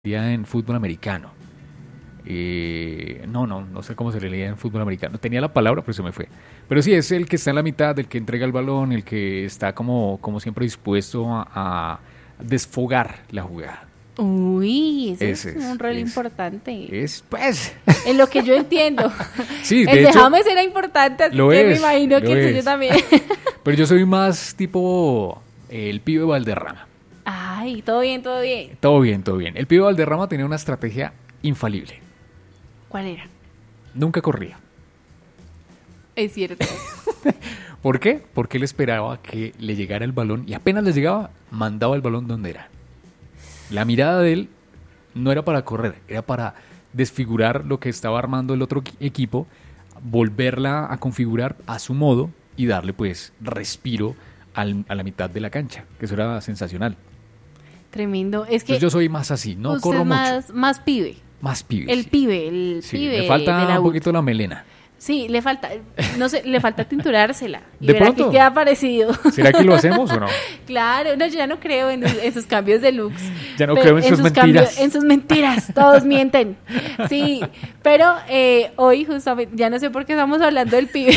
en fútbol americano. No sé cómo se le leía en fútbol americano. Tenía la palabra, pero se me fue. Pero sí, es el que está en la mitad, el que entrega el balón, el que está como siempre dispuesto a desfogar la jugada. Uy, ese Ese es un rol importante. Pues. En lo que yo entiendo. Sí, el de de hecho, James era importante, así que me imagino que el suyo también. Pero yo soy más tipo el pibe Valderrama. Ay, todo bien, todo bien. Todo bien, todo bien. El pibe Valderrama tenía una estrategia infalible. ¿Cuál era? Nunca corría. Es cierto. ¿Por qué? Porque él esperaba que le llegara el balón y apenas le llegaba, mandaba el balón donde era. La mirada de él no era para correr, era para desfigurar lo que estaba armando el otro equipo, volverla a configurar a su modo y darle pues respiro a la mitad de la cancha, que eso era sensacional. Tremendo. Es que Entonces yo soy más así, no usted corro más, mucho. más pibe. Más pibe. El sí. pibe, el Sí, pibe. me falta de la un U. poquito la melena. Sí, le falta, no sé, le falta tinturársela. Y ¿De verá pronto? que queda parecido. ¿Será que lo hacemos o no? Claro, no, yo ya no creo en esos cambios de looks. Ya no creo en sus mentiras. En sus mentiras, todos mienten. Sí, pero hoy justamente, ya no sé por qué estamos hablando del pibe.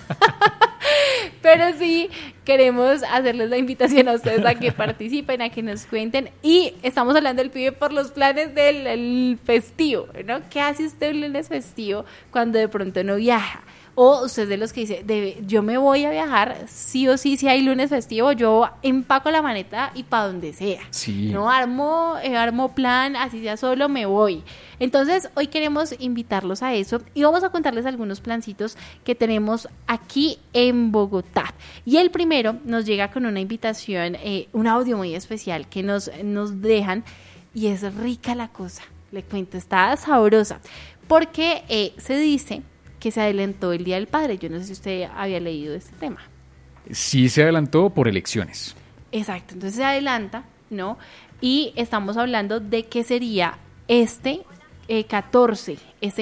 Pero sí queremos hacerles la invitación a ustedes a que participen, a que nos cuenten. Y estamos hablando del pibe por los planes del festivo, ¿no? ¿Qué hace usted un lunes festivo cuando de pronto no viaja? O usted es de los que dice, yo me voy a viajar, sí o sí, si hay lunes festivo, yo empaco la maleta y para donde sea. Sí. No armo plan, así sea solo, me voy. Entonces, hoy queremos invitarlos a eso y vamos a contarles algunos plancitos que tenemos aquí en Bogotá. Y el primero nos llega con una invitación, un audio muy especial que nos dejan y es rica la cosa. Le cuento, está sabrosa, porque se dice que se adelantó el Día del Padre. Yo no sé si usted había leído este tema. Sí se adelantó por elecciones. Exacto, entonces se adelanta, ¿no? Y estamos hablando de que sería este 14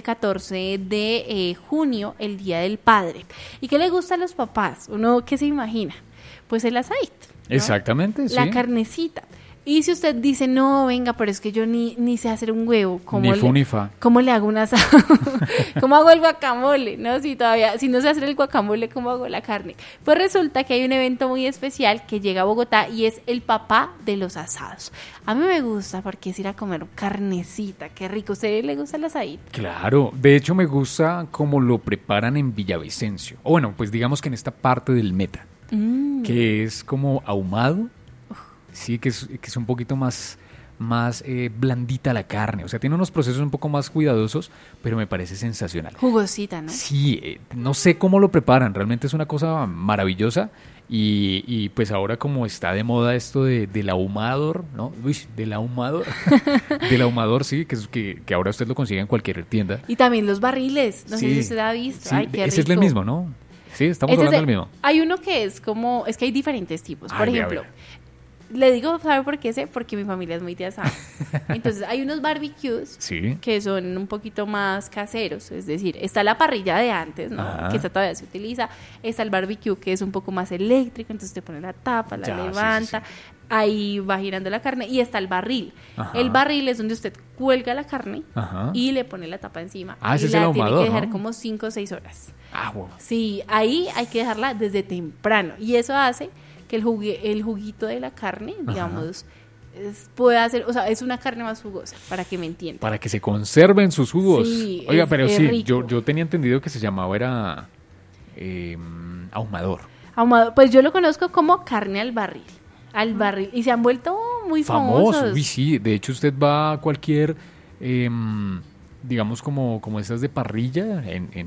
de junio, el Día del Padre. ¿Y qué le gusta a los papás? ¿Uno qué se imagina? Pues el aceite, ¿no? Exactamente, sí. La carnecita. Y si usted dice, no, venga, pero es que yo ni sé hacer un huevo. Ni fu ni fa. ¿Cómo le hago un asado? ¿Cómo hago el guacamole? ¿No? Si no sé hacer el guacamole, ¿cómo hago la carne? Pues resulta que hay un evento muy especial que llega a Bogotá y es el papá de los asados. A mí me gusta porque es ir a comer carnecita, qué rico. ¿A usted le gusta el asadito? Claro, de hecho me gusta cómo lo preparan en Villavicencio. O bueno, pues digamos que en esta parte del Meta, que es como ahumado. Sí, que es un poquito más blandita la carne. O sea, tiene unos procesos un poco más cuidadosos, pero me parece sensacional. Jugosita, ¿no? Sí, no sé cómo lo preparan. Realmente es una cosa maravillosa. Y pues ahora como está de moda esto del ahumador, ¿no? Uy, del ahumador. Del ahumador, sí, que ahora usted lo consigue en cualquier tienda. Y también los barriles. No sé Sí, si usted ha visto. sí, Ay, qué ese rico. es el mismo, ¿no? Sí, estamos hablando del mismo. Hay uno que es como, es que hay diferentes tipos. Por Ay, ejemplo, le digo, ¿sabe por qué sé? Porque mi familia es muy de asado. Entonces, hay unos barbecues Sí. que son un poquito más caseros. Es decir, está la parrilla de antes, ¿no? Ajá. Que esta todavía se utiliza. Está el barbecue que es un poco más eléctrico. Entonces, te pone la tapa, la Ya, sí, levanta. sí. Ahí va girando la carne. Y está el barril. Ajá. El barril es donde usted cuelga la carne Ajá. y le pone la tapa encima. Ah, ese y es el la tiene ahumador, que dejar ¿no? como 5 o 6 horas. Ah, bueno. Sí, ahí hay que dejarla desde temprano y eso hace que el juguito de la carne, digamos, pueda hacer, o sea, es una carne más jugosa, para que me entiendan. Para que se conserven sus jugos. Sí, Oiga, es pero sí, rico. yo tenía entendido que se llamaba era ahumador. Ahumado, pues yo lo conozco como carne al barril, y se han vuelto muy famosos. Uy, sí, de hecho usted va a cualquier, digamos como esas de parrilla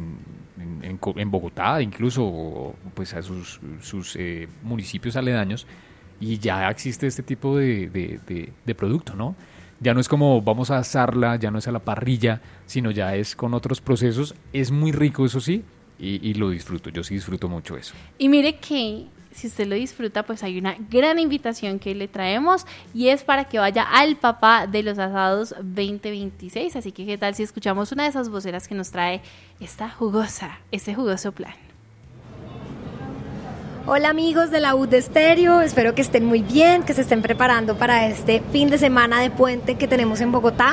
en Bogotá, incluso pues a sus municipios aledaños, y ya existe este tipo de producto, ¿no? Ya no es como vamos a asarla, ya no es a la parrilla, sino ya es con otros procesos. Es muy rico, eso sí, y lo disfruto. Yo sí disfruto mucho eso. Y mire que si usted lo disfruta, pues hay una gran invitación que le traemos y es para que vaya al papá de los asados 2026. Así que, ¿qué tal si escuchamos una de esas voceras que nos trae este jugoso plan? Hola amigos de la U de Estéreo, espero que estén muy bien, que se estén preparando para este fin de semana de puente que tenemos en Bogotá.